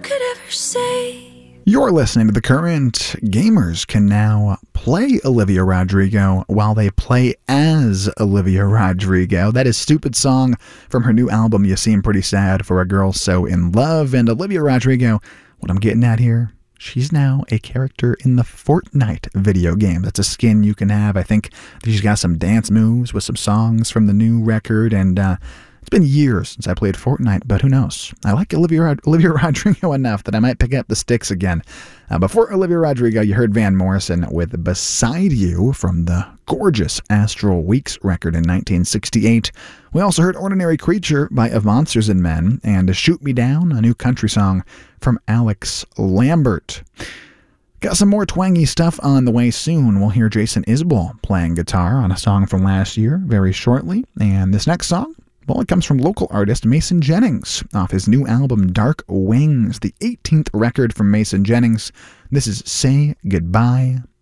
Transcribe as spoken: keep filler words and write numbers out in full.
could ever say. You're listening to The Current. Gamers can now play Olivia Rodrigo while they play as Olivia Rodrigo. That is Stupid Song from her new album, You Seem Pretty Sad for a Girl So in Love. And Olivia Rodrigo, what I'm getting at here, she's now a character in the Fortnite video game. That's a skin you can have. I think she's got some dance moves with some songs from the new record, and uh, it's been years since I played Fortnite, but who knows? I like Olivia, Olivia Rodrigo enough that I might pick up the sticks again. Uh, before Olivia Rodrigo, you heard Van Morrison with Beside You from the gorgeous Astral Weeks record in nineteen sixty-eight. We also heard Ordinary Creature by Of Monsters and Men and Shoot Me Down, a new country song from Alex Lambert. Got some more twangy stuff on the way soon. We'll hear Jason Isbell playing guitar on a song from last year very shortly. And this next song, well, it comes from local artist Mason Jennings off his new album Dark Wings, the eighteenth record from Mason Jennings. This is Say Goodbye